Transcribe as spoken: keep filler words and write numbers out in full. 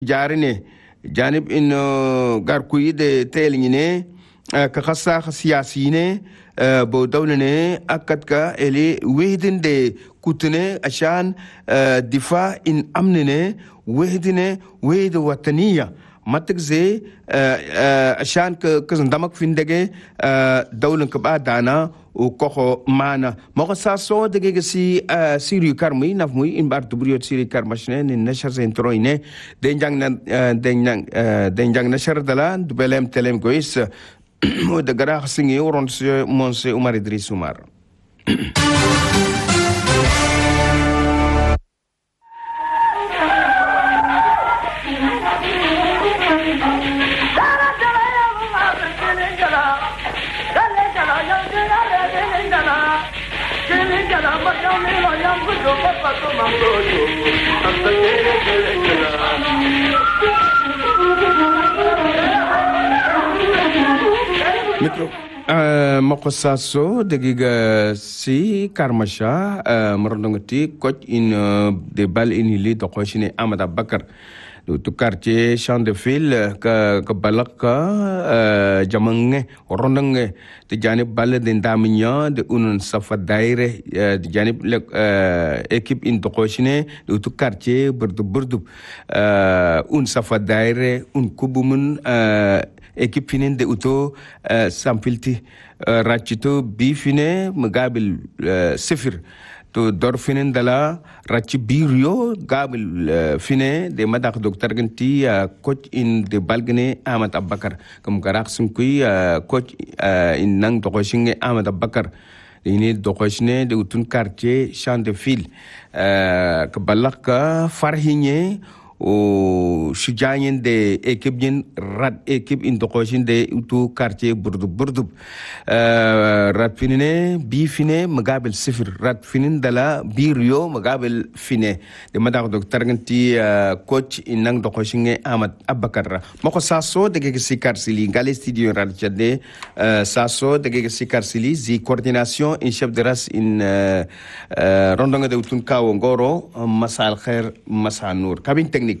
جارني جانب إنه قاركوي ده تيليني كخصاخ سياسيين بودولني أكد كا إلي ويدن ده كتنة عشان دفاع إن أمنني ويدني ويد وطنية ماتك زي عشان كزندمك فيندجي دولن كبا دانا وكوخو مانا مغسا سو دغه سي سيريو كارمي نافمي ان بار تبريو سيري كارماشنه نشر زنتروينه دنجان دنجان دنجان نشر دلا دبلم تلم كويس ودغرا خسيني ورون مونسي عمر ادريس عمر Mikro Mokosaso degiga si Karmasha merondongeti coach in de bal in hili tokoshine Amada Bakar tu quartier Champ de Ville ka ka balaka jamange rondonge te janib bal de ndaminya de unun safa daire de janib équipe in tokoshine tu quartier burdu burdu un safa daire un kubumun équipe finin de auto sampilti rachito bifine mugabil sifir to dor finin dala rachi birio gabil fine de madak docteur ganti coach in de balgene Ahmad Abakar comme garak sumkui coach in nang dokoshinge Ahmad Abakar ini dokosne de utun quartier Champ de Ville ke balaka farhinye o shijanyen de équipe yen rat équipe in dokoshin de utu quartier burdu burdu rat finine bi fine magabil sifir rat finin dala birio magabil fine de madak docteur ganti coach in nang dokoshin Ahmad Abakar mako saso de ge sikar sili ngale studio rat chade saso de ge sikar sili zi coordination in chef de race in rondonga de utun kawo ngoro masal khair masanur cabine technique